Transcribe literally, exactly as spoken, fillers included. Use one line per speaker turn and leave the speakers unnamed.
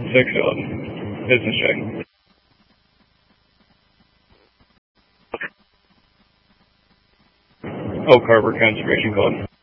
Six of business check. Oak Harbor Conservation Club.